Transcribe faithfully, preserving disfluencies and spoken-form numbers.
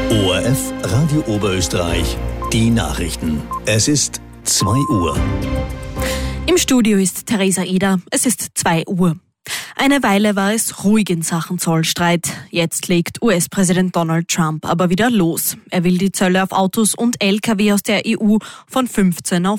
O R F Radio Oberösterreich, die Nachrichten. Es ist zwei Uhr. Im Studio ist Theresa Eder. Es ist zwei Uhr. Eine Weile war es ruhig in Sachen Zollstreit. Jetzt legt U S-Präsident Donald Trump aber wieder los. Er will die Zölle auf Autos und L K W aus der E U von fünfzehn auf